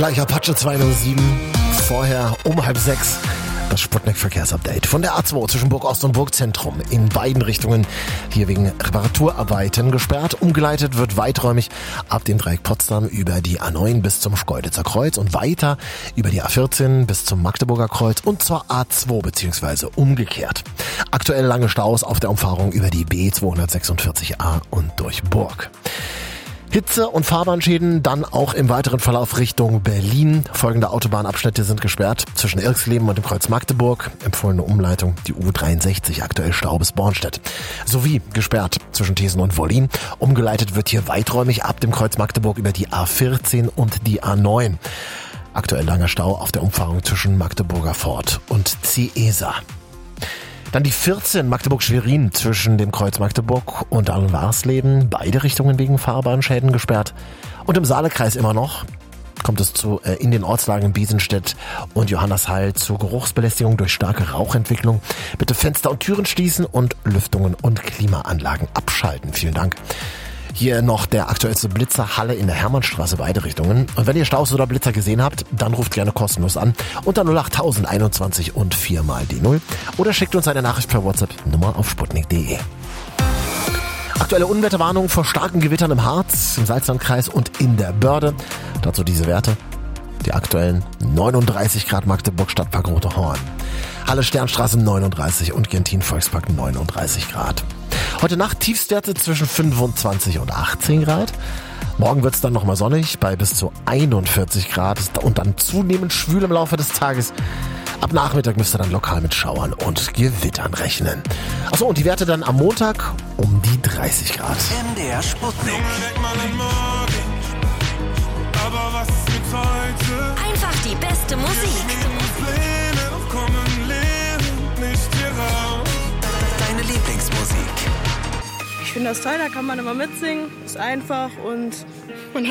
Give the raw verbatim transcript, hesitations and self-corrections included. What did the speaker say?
Gleich Apache zweihundertsieben. Vorher um halb sechs. Das Sputnik-Verkehrsupdate von der A zwei zwischen Burg Ost und Burgzentrum in beiden Richtungen hier wegen Reparaturarbeiten gesperrt. Umgeleitet wird weiträumig ab dem Dreieck Potsdam über die A neun bis zum Schkeuditzer Kreuz und weiter über die A vierzehn bis zum Magdeburger Kreuz und zur A zwei bzw. umgekehrt. Aktuell lange Staus auf der Umfahrung über die B zweihundertsechsundvierzig A und durch Burg. Hitze- und Fahrbahnschäden dann auch im weiteren Verlauf Richtung Berlin. Folgende Autobahnabschnitte sind gesperrt. Zwischen Irxleben und dem Kreuz Magdeburg. Empfohlene Umleitung die U dreiundsechzig, aktuell Stau bis Bornstedt. Sowie gesperrt zwischen Thesen und Wollin. Umgeleitet wird hier weiträumig ab dem Kreuz Magdeburg über die A vierzehn und die A neun. Aktuell langer Stau auf der Umfahrung zwischen Magdeburger Fort und Ciesa. Dann die vierzehn Magdeburg-Schwerin zwischen dem Kreuz Magdeburg und Allenwarsleben. Beide Richtungen wegen Fahrbahnschäden gesperrt. Und im Saalekreis immer noch kommt es zu äh, in den Ortslagen Biesenstedt und Johannesheil zu Geruchsbelästigung durch starke Rauchentwicklung. Bitte Fenster und Türen schließen und Lüftungen und Klimaanlagen abschalten. Vielen Dank. Hier noch der aktuellste Blitzer, Halle in der Hermannstraße, beide Richtungen. Und wenn ihr Staus oder Blitzer gesehen habt, dann ruft gerne kostenlos an unter null acht tausend einundzwanzig und vier mal die null oder schickt uns eine Nachricht per WhatsApp-Nummer auf sputnik punkt de. Aktuelle Unwetterwarnung vor starken Gewittern im Harz, im Salzlandkreis und in der Börde. Dazu diese Werte. Die aktuellen neununddreißig Grad Magdeburg, Stadtpark Rote Horn. Halle Sternstraße neununddreißig und Gentin Volkspark neununddreißig Grad. Heute Nacht Tiefstwerte zwischen fünfundzwanzig und achtzehn Grad. Morgen wird es dann nochmal sonnig bei bis zu einundvierzig Grad und dann zunehmend schwül im Laufe des Tages. Ab Nachmittag müsst ihr dann lokal mit Schauern und Gewittern rechnen. Achso, und die Werte dann am Montag um die dreißig Grad. M D R Sputnik. Einfach die beste Musik. Deine Lieblingsmusik. Ich finde das toll, da kann man immer mitsingen, ist einfach und man